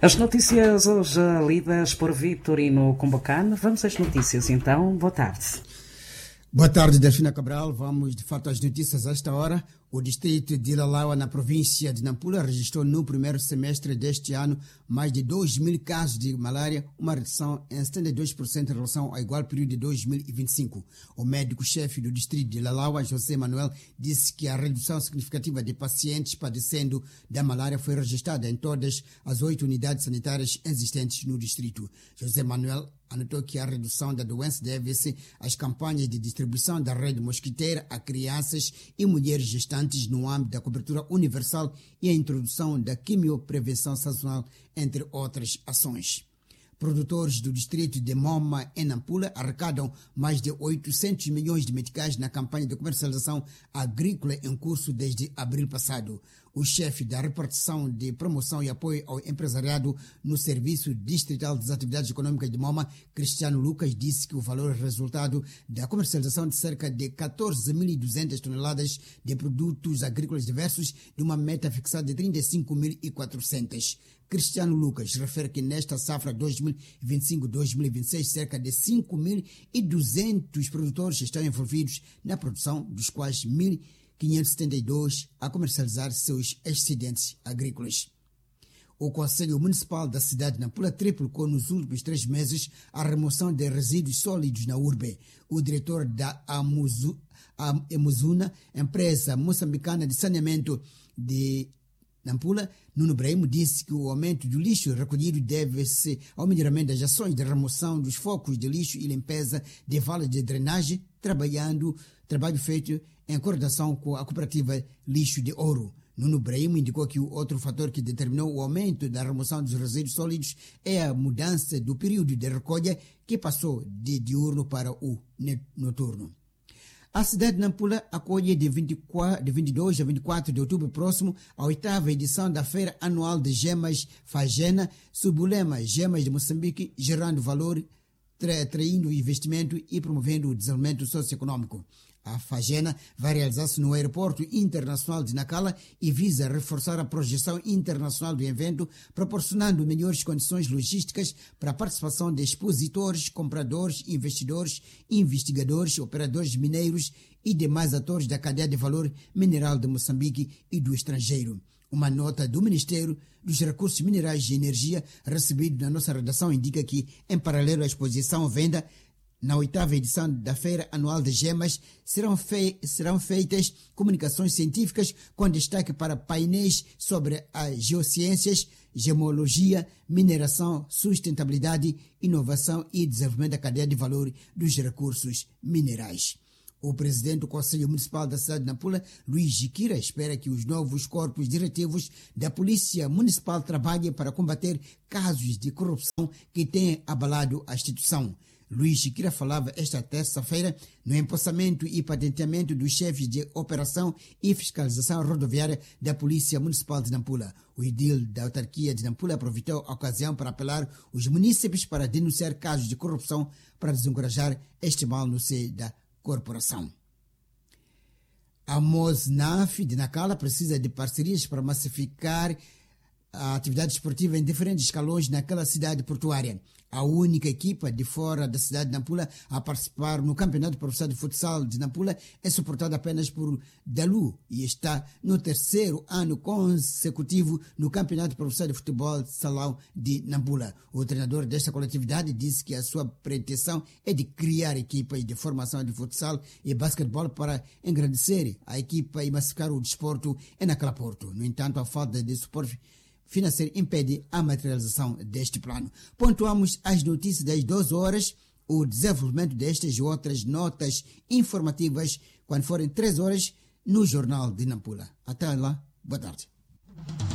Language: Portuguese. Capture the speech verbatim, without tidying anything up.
As notícias hoje lidas por Vitorino Cumbacano. Vamos às notícias então. Boa tarde. Boa tarde, Delfina Cabral. Vamos de fato às notícias a esta hora. O distrito de Lalaua, na província de Nampula, registrou no primeiro semestre deste ano mais de dois mil casos de malária, uma redução em setenta e dois por cento em relação ao igual período de dois mil e vinte e cinco. O médico-chefe do distrito de Lalaua, José Manuel, disse que a redução significativa de pacientes padecendo da malária foi registrada em todas as oito unidades sanitárias existentes no distrito. José Manuel anotou que a redução da doença deve-se às campanhas de distribuição da rede mosquiteira a crianças e mulheres gestantes no âmbito da cobertura universal e a introdução da quimioprevenção sazonal, entre outras ações. Produtores do distrito de Moma, em Nampula, arrecadam mais de oitocentos milhões de meticais na campanha de comercialização agrícola em curso desde abril passado. O chefe da repartição de promoção e apoio ao empresariado no Serviço Distrital das Atividades Econômicas de Moma, Cristiano Lucas, disse que o valor resultado da comercialização de cerca de catorze mil e duzentas toneladas de produtos agrícolas diversos, de uma meta fixada de trinta e cinco mil e quatrocentas. Cristiano Lucas refere que nesta safra dois mil e vinte e cinco a dois mil e vinte e seis, cerca de cinco mil e duzentos produtores estão envolvidos na produção, dos quais mil quinhentos e setenta e dois a comercializar seus excedentes agrícolas. O Conselho Municipal da cidade de Nampula triplicou nos últimos três meses a remoção de resíduos sólidos na urbe. O diretor da Amuzu, Amuzuna, empresa moçambicana de saneamento de Nampula, Nuno Brahim, disse que o aumento do lixo recolhido deve-se ao melhoramento das ações de remoção dos focos de lixo e limpeza de valas de drenagem, trabalhando, trabalho feito em coordenação com a cooperativa Lixo de Ouro. Nuno Brahim indicou que o outro fator que determinou o aumento da remoção dos resíduos sólidos é a mudança do período de recolha, que passou de diurno para o noturno. A cidade de Nampula acolhe de, vinte e quatro, de vinte e dois a vinte e quatro de outubro próximo a oitava edição da Feira Anual de Gemas Fagena, sob o lema Gemas de Moçambique, gerando valor, atraindo investimento e promovendo o desenvolvimento socioeconômico. A Fagena vai realizar-se no Aeroporto Internacional de Nacala e visa reforçar a projeção internacional do evento, proporcionando melhores condições logísticas para a participação de expositores, compradores, investidores, investigadores, operadores mineiros e demais atores da cadeia de valor mineral de Moçambique e do estrangeiro. Uma nota do Ministério dos Recursos Minerais e Energia, recebida na nossa redação, indica que, em paralelo à exposição à venda, na oitava edição da Feira Anual de Gemas, serão, fei serão feitas comunicações científicas com destaque para painéis sobre as geociências, gemologia, mineração, sustentabilidade, inovação e desenvolvimento da cadeia de valor dos recursos minerais. O presidente do Conselho Municipal da cidade de Nampula, Luís Jiquira, espera que os novos corpos diretivos da Polícia Municipal trabalhem para combater casos de corrupção que têm abalado a instituição. Luís Jiquira falava esta terça-feira no empossamento e patenteamento dos chefes de operação e fiscalização rodoviária da Polícia Municipal de Nampula. O edil da autarquia de Nampula aproveitou a ocasião para apelar aos munícipes para denunciar casos de corrupção para desencorajar este mal no seio da corporação. A Mosnaf de Nacala precisa de parcerias para massificar a atividade esportiva em diferentes escalões naquela cidade portuária. A única equipa de fora da cidade de Nampula a participar no Campeonato Profissional de Futsal de Nampula é suportada apenas por Dalu e está no terceiro ano consecutivo no Campeonato Profissional de Futebol de Salão de Nampula. O treinador desta coletividade disse que a sua pretensão é de criar equipas de formação de futsal e basquetebol para engrandecer a equipa e massificar o desporto em Nacala Porto. No entanto, a falta de suporte financeiro impede a materialização deste plano. Pontuamos as notícias das doze horas, o desenvolvimento destas e outras notas informativas quando forem três horas no Jornal de Nampula. Até lá, boa tarde.